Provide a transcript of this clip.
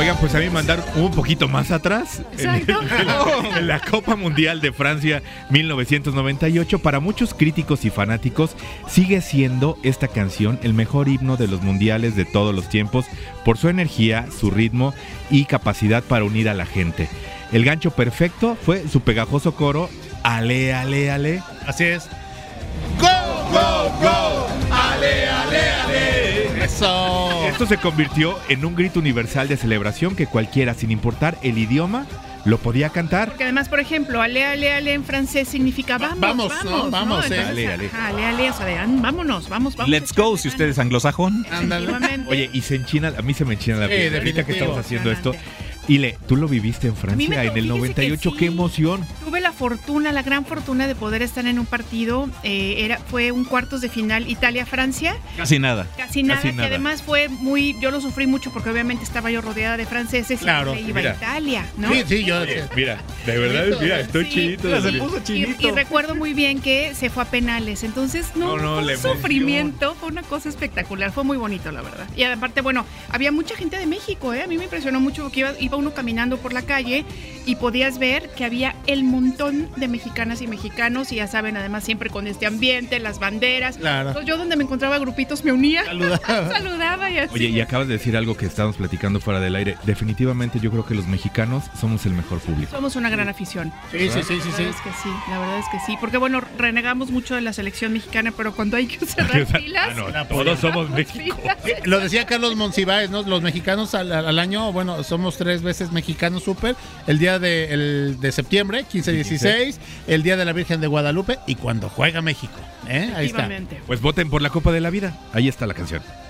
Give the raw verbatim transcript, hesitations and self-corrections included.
Oigan, pues a mí mandaron un poquito más atrás. Exacto. En, en la Copa Mundial de Francia mil novecientos noventa y ocho, para muchos críticos y fanáticos, sigue siendo esta canción el mejor himno de los mundiales de todos los tiempos por su energía, su ritmo y capacidad para unir a la gente. El gancho perfecto fue su pegajoso coro, ale, ale, ale. Así es. ¡Go, go, go! ¡Ale, ale, ale! Eso. Esto se convirtió en un grito universal de celebración que cualquiera, sin importar el idioma, lo podía cantar. Porque además, por ejemplo, ale, ale, ale en francés significa vamos, Vamos, vamos, ¿no? Vamos, ¿no? eh. Entonces, Ale, ale. ajá, ale, ale, o sea, de, ah, vámonos, vamos, vamos. Let's go, si usted es anglosajón. Ándale. Efectivamente. Oye, y se enchina, a mí se me enchina la Sí, piel. Ahorita que definitivo. estamos haciendo esto. Ile, tú lo viviste en A mí Francia me en tocó, el fíjese noventa y ocho, que qué sí. emoción. Tuve la fortuna, la gran fortuna de poder estar en un partido, eh, era, fue un cuartos de final Italia-Francia, Casi nada. casi nada, Casi que nada. además fue muy, yo lo sufrí mucho porque obviamente estaba yo rodeada de franceses Claro, y le iba mira. a Italia, ¿no? Sí, sí, yo. Oye, mira, de verdad, mira, estoy Sí, chinito. y- de- se puso y- chinito. Y, recuerdo muy bien que se fue a penales, entonces no, No, no, fue la un emoción. sufrimiento, fue una cosa espectacular, fue muy bonito la verdad. Y aparte, bueno, había mucha gente de México, ¿eh? A mí me impresionó mucho porque iba, iba uno caminando por la calle y podías ver que había el montón de mexicanas y mexicanos y ya saben, además siempre con este ambiente, las banderas. Claro. Entonces yo donde me encontraba grupitos me unía, Saludaba. saludaba y así. Oye, y acabas de decir algo que estábamos platicando fuera del aire. Definitivamente yo creo que los mexicanos somos el mejor público. Somos una gran afición. Sí, sí, sí, sí, La sí. verdad es que sí, la verdad es que sí. Porque bueno, renegamos mucho de la selección mexicana, pero cuando hay que cerrar filas... Ah, no, La todos somos cerramos México. filas. Eh, Lo decía Carlos Monsiváis, ¿no? Los mexicanos al, al año, bueno, somos tres veces mexicanos súper. El día de, el de septiembre, quince dieciséis, el día de la Virgen de Guadalupe y cuando juega México. ¿eh? Ahí está. Efectivamente. Pues voten por la Copa de la Vida. Ahí está la canción.